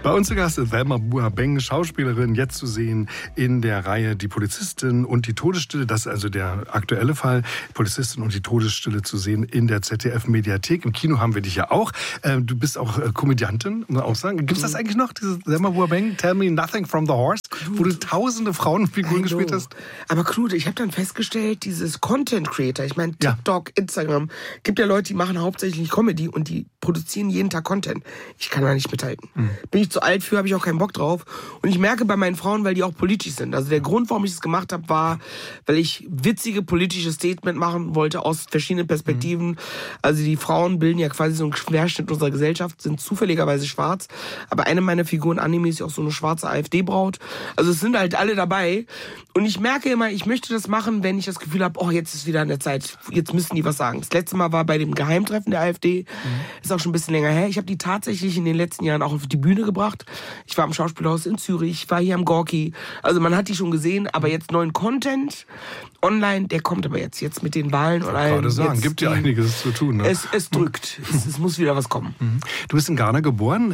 Bei uns zu Gast ist Thelma Buah-Beng, Schauspielerin, jetzt zu sehen in der Reihe Die Polizistin und die Todesstille. Das ist also der aktuelle Fall. Polizistin und die Todesstille zu sehen in der ZDF-Mediathek. Im Kino haben wir dich ja auch. Du bist auch Komödiantin, muss man auch sagen. Gibt es das eigentlich noch, diese Thelma Buah-Beng, Tell Me Nothing from the Horse, wo du tausende Frauenfiguren gespielt hast? Aber Knut, ich habe dann festgestellt, dieses Content Creator, ich meine TikTok, Instagram, gibt ja Leute, die machen hauptsächlich Comedy und die produzieren jeden Tag Content. Ich kann da nicht mithalten. Bin ich zu alt für, habe ich auch keinen Bock drauf. Und ich merke bei meinen Frauen, weil die auch politisch sind. Also der Grund, warum ich das gemacht habe, war, weil ich witzige politische Statement machen wollte aus verschiedenen Perspektiven. Also die Frauen bilden ja quasi so einen Querschnitt unserer Gesellschaft, sind zufälligerweise schwarz. Aber eine meiner Figuren, Anime, ist ja auch so eine schwarze AfD-Braut. Also es sind halt alle dabei. Und ich merke immer, ich möchte das machen, wenn ich das Gefühl habe, oh, jetzt ist wieder an der Zeit, jetzt müssen die was sagen. Das letzte Mal war bei dem Geheimtreffen der AfD, ist auch schon ein bisschen länger her. Ich habe die tatsächlich in den letzten Jahren auch auf die Bühne gebracht. Ich war am Schauspielhaus in Zürich, ich war hier am Gorki. Also man hat die schon gesehen, aber jetzt neuen Content online, der kommt aber jetzt mit den Wahlen und allem. Ich wollte sagen, gibt ja einiges zu tun. Ne? Es drückt, es muss wieder was kommen. Du bist in Ghana geboren,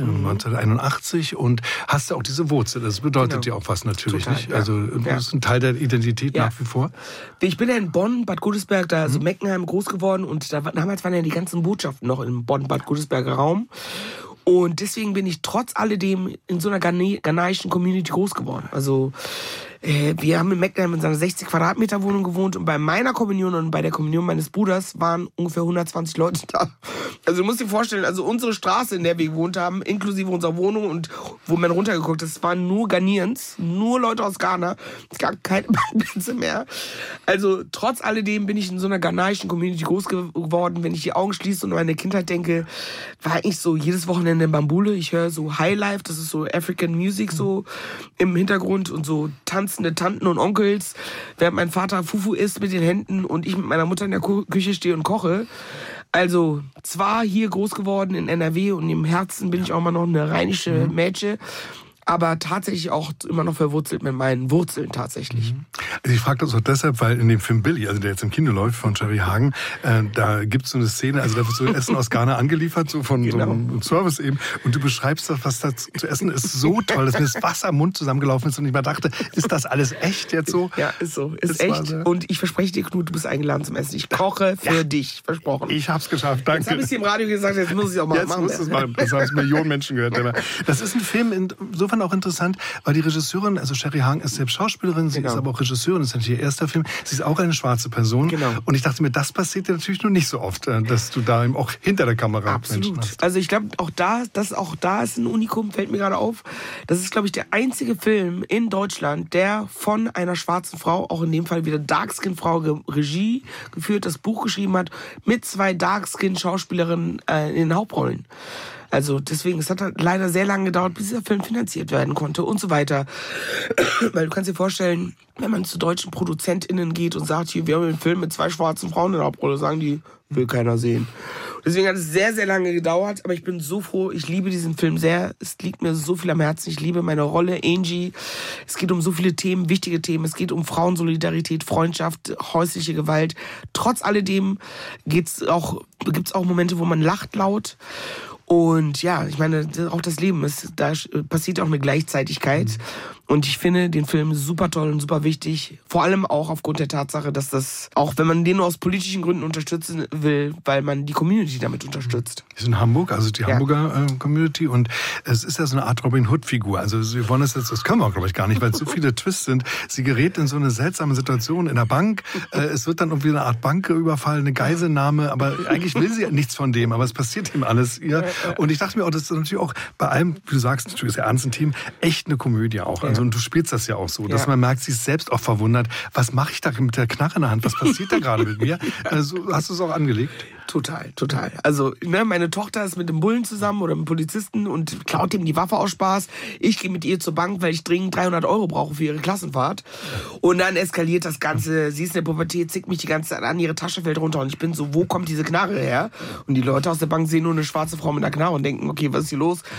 1981, und hast ja auch diese Wurzel. Das bedeutet dir auch was natürlich, total, nicht? Ja. Also das ist ein Teil der Identität nach wie vor. Ich bin ja in Bonn, Bad Godesberg, da also Meckenheim groß geworden, und damals waren ja die ganzen Botschaften noch im Bonn-Bad Godesberger Raum. Und deswegen bin ich trotz alledem in so einer ghanaischen Community groß geworden. Also wir haben in Meckenheim in so einer 60 Quadratmeter Wohnung gewohnt, und bei meiner Kommunion und bei der Kommunion meines Bruders waren ungefähr 120 Leute da. Also du musst dir vorstellen, also unsere Straße, in der wir gewohnt haben, inklusive unserer Wohnung und wo man runtergeguckt ist, waren nur Ghanaians, nur Leute aus Ghana. Es gab keine Plätze mehr. Also trotz alledem bin ich in so einer ghanaischen Community groß geworden. Wenn ich die Augen schließe und an meine Kindheit denke, war eigentlich so jedes Wochenende in Bambule. Ich höre so Highlife, das ist so African Music so im Hintergrund, und so tanzende Tanten und Onkels, während mein Vater Fufu isst mit den Händen und ich mit meiner Mutter in der Küche stehe und koche. Also zwar hier groß geworden in NRW, und im Herzen bin ich auch immer noch eine rheinische Mädchen, aber tatsächlich auch immer noch verwurzelt mit meinen Wurzeln tatsächlich. Also ich frage das auch deshalb, weil in dem Film Billy, also der jetzt im Kino läuft, von Sherry Hagen, da gibt es so eine Szene, also da wird so Essen aus Ghana angeliefert, so von so einem Service eben, und du beschreibst das, was da zu essen ist, so toll, dass mir das Wasser im Mund zusammengelaufen ist und ich mir dachte, ist das alles echt jetzt so? Ja, ist so, ist echt. Und ich verspreche dir, Knut, du bist eingeladen zum Essen. Ich koche für dich, versprochen. Ich hab's geschafft, danke. Jetzt habe ich es im Radio gesagt, jetzt muss ich es auch mal machen. Jetzt musst du es machen, das haben Millionen Menschen gehört. Das ist ein Film, insofern auch interessant, weil die Regisseurin, also Sherry Hagen, ist selbst Schauspielerin, sie ist aber auch Regisseurin, das ist natürlich ihr erster Film, sie ist auch eine schwarze Person. Genau. Und ich dachte mir, das passiert dir natürlich nur nicht so oft, dass du da eben auch hinter der Kamera Menschen hast. Also ich glaube, auch da ist ein Unikum, fällt mir gerade auf. Das ist, glaube ich, der einzige Film in Deutschland, der von einer schwarzen Frau, auch in dem Fall wieder Darkskin-Frau, Regie geführt, das Buch geschrieben hat, mit 2 Darkskin-Schauspielerinnen in den Hauptrollen. Also deswegen, es hat halt leider sehr lange gedauert, bis dieser Film finanziert werden konnte und so weiter. Weil du kannst dir vorstellen, wenn man zu deutschen ProduzentInnen geht und sagt, hier, wir haben einen Film mit 2 schwarzen Frauen in der Hauptrolle, sagen die, will keiner sehen. Deswegen hat es sehr, sehr lange gedauert, aber ich bin so froh, ich liebe diesen Film sehr. Es liegt mir so viel am Herzen, ich liebe meine Rolle, Angie. Es geht um so viele Themen, wichtige Themen. Es geht um Frauensolidarität, Freundschaft, häusliche Gewalt. Trotz alledem gibt's auch Momente, wo man lacht laut. Und ja, ich meine, auch das Leben da passiert auch eine Gleichzeitigkeit. Und ich finde den Film super toll und super wichtig. Vor allem auch aufgrund der Tatsache, dass das, auch wenn man den nur aus politischen Gründen unterstützen will, weil man die Community damit unterstützt. Wir sind in Hamburg, also die Hamburger Community. Und es ist ja so eine Art Robin Hood-Figur. Also wir wollen das können wir auch, glaube ich, gar nicht, weil es so viele Twists sind. Sie gerät in so eine seltsame Situation in der Bank. Es wird dann irgendwie eine Art Banküberfall, eine Geiselnahme. Aber eigentlich will sie ja nichts von dem. Aber es passiert ihm alles ihr. Und ich dachte mir auch, das ist natürlich auch bei allem, wie du sagst, natürlich ist ja ernst ein Team, echt eine Komödie auch. Also, und du spielst das ja auch so, dass man merkt, sie ist selbst auch verwundert. Was mache ich da mit der Knarre in der Hand? Was passiert da gerade mit mir? Also, hast du es auch angelegt? Total. Also, meine Tochter ist mit dem Bullen zusammen oder mit dem Polizisten und klaut ihm die Waffe aus Spaß. Ich gehe mit ihr zur Bank, weil ich dringend 300 € brauche für ihre Klassenfahrt. Und dann eskaliert das Ganze. Sie ist in der Pubertät, zickt mich die ganze Zeit an, ihre Tasche fällt runter und ich bin so, wo kommt diese Knarre her? Und die Leute aus der Bank sehen nur eine schwarze Frau mit einer Knarre und denken, okay, was ist hier los?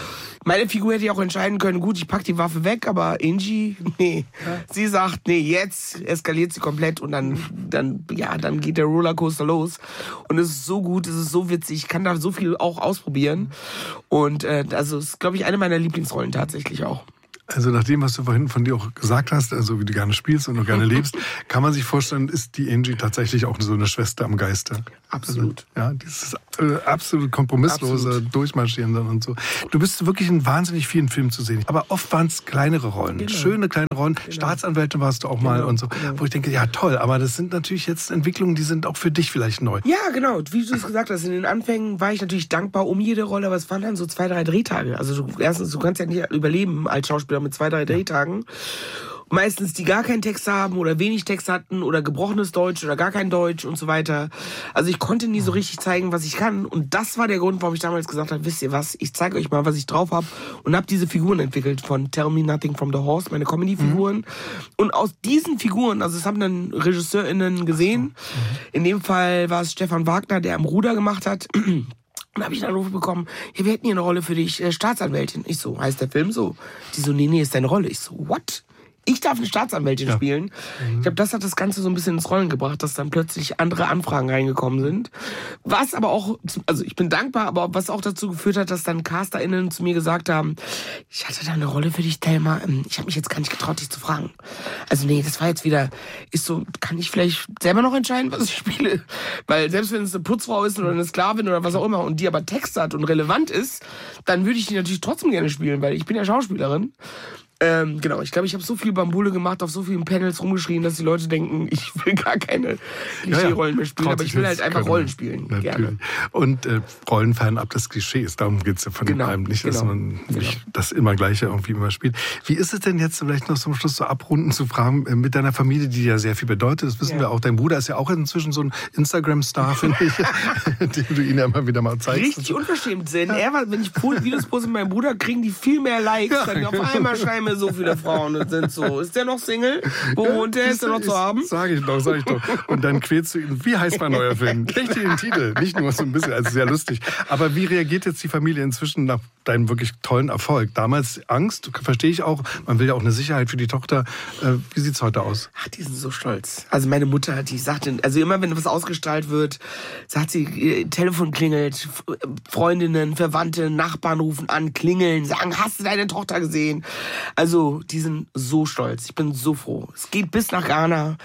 Meine Figur hätte ja auch entscheiden können, gut, ich pack die Waffe weg, aber Angie, nee. Sie sagt, nee, jetzt eskaliert sie komplett und dann geht der Rollercoaster los. Und es ist so gut, es ist so witzig, ich kann da so viel auch ausprobieren. Und also es ist, glaube ich, eine meiner Lieblingsrollen tatsächlich auch. Also nach dem, was du vorhin von dir auch gesagt hast, also wie du gerne spielst und auch gerne lebst, kann man sich vorstellen, ist die Angie tatsächlich auch so eine Schwester am Geiste. Absolut. Also, ja, dieses absolut kompromisslose Durchmarschieren dann und so. Du bist wirklich in wahnsinnig vielen Filmen zu sehen. Aber oft waren es kleinere Rollen, schöne kleine Rollen. Staatsanwältin warst du auch mal und so. Wo ich denke, ja toll, aber das sind natürlich jetzt Entwicklungen, die sind auch für dich vielleicht neu. Ja, genau. Wie du es gesagt hast, in den Anfängen war ich natürlich dankbar um jede Rolle, aber es waren dann so 2, 3 Drehtage. Also erstens, du kannst ja nicht überleben als Schauspieler mit 2, 3 Drehtagen. Meistens, die gar keinen Text haben oder wenig Text hatten oder gebrochenes Deutsch oder gar kein Deutsch und so weiter. Also ich konnte nie so richtig zeigen, was ich kann. Und das war der Grund, warum ich damals gesagt habe, wisst ihr was, ich zeige euch mal, was ich drauf habe. Und habe diese Figuren entwickelt von Tell Me Nothing from the Horse, meine Comedy-Figuren. Und aus diesen Figuren, also es haben dann RegisseurInnen gesehen. In dem Fall war es Stefan Wagner, der am Ruder gemacht hat. Und da habe ich einen Anruf bekommen, ja, wir hätten hier eine Rolle für dich, Staatsanwältin. Ich so, heißt der Film so? Die so, nee, ist deine Rolle. Ich so, what? Ich darf eine Staatsanwältin spielen. Ich glaube, das hat das Ganze so ein bisschen ins Rollen gebracht, dass dann plötzlich andere Anfragen reingekommen sind. Was aber auch, also ich bin dankbar, aber was auch dazu geführt hat, dass dann CasterInnen zu mir gesagt haben, ich hatte da eine Rolle für dich, Thelma. Ich habe mich jetzt gar nicht getraut, dich zu fragen. Also nee, das war jetzt wieder, ist so, kann ich vielleicht selber noch entscheiden, was ich spiele? Weil selbst wenn es eine Putzfrau ist oder eine Sklavin oder was auch immer und die aber Text hat und relevant ist, dann würde ich die natürlich trotzdem gerne spielen, weil ich bin ja Schauspielerin. Genau, ich glaube, ich habe so viel Bambule gemacht, auf so vielen Panels rumgeschrien, dass die Leute denken, ich will gar keine Klischee-Rollen mehr spielen, aber ich will halt einfach Rollen spielen. Natürlich. Gerne. Und Rollen fernab des Klischees, darum geht es ja von einem nicht, dass man nicht das immer Gleiche irgendwie immer spielt. Wie ist es denn jetzt vielleicht noch zum Schluss so abrunden zu fragen, mit deiner Familie, die ja sehr viel bedeutet, das wissen wir auch, dein Bruder ist ja auch inzwischen so ein Instagram-Star, finde ich, den du ihn ja immer wieder mal zeigst. Richtig unverschämt sind. Wenn ich Videos poste mit meinem Bruder, kriegen die viel mehr Likes, dann auf einmal schreiben mir so viele Frauen und sind so, ist der noch Single? Wo wohnt der? Ist der noch zu haben? Sag ich doch. Und dann quälst du ihn, wie heißt mein neuer Film? Kriegt ihr den Titel? Nicht nur so ein bisschen, also sehr lustig. Aber wie reagiert jetzt die Familie inzwischen nach deinem wirklich tollen Erfolg? Damals Angst, verstehe ich auch, man will ja auch eine Sicherheit für die Tochter. Wie sieht's heute aus? Ach, die sind so stolz. Also meine Mutter, die sagt, also immer wenn was ausgestrahlt wird, sagt sie, Telefon klingelt, Freundinnen, Verwandte, Nachbarn rufen an, klingeln, sagen, hast du deine Tochter gesehen? Also die sind so stolz. Ich bin so froh. Es geht bis nach Ghana,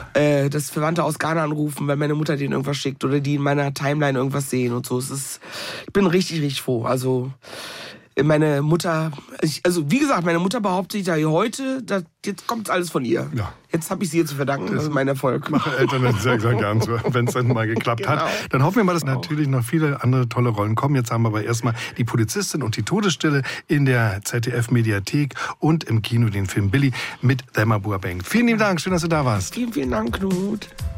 dass Verwandte aus Ghana anrufen, weil meine Mutter denen irgendwas schickt oder die in meiner Timeline irgendwas sehen und so. Ich bin richtig, richtig froh. Also meine Mutter, wie gesagt, meine Mutter behauptet ja heute, jetzt kommt alles von ihr. Ja. Jetzt habe ich sie zu verdanken, das ist mein Erfolg. Machen Eltern dann sehr, sehr gern so, wenn es dann mal geklappt hat. Dann hoffen wir mal, dass natürlich noch viele andere tolle Rollen kommen. Jetzt haben wir aber erstmal die Polizistin und die Todesstille in der ZDF-Mediathek und im Kino den Film Billy mit Thelma Bourbain. Vielen lieben Dank, schön, dass du da warst. Vielen, vielen Dank, Knut.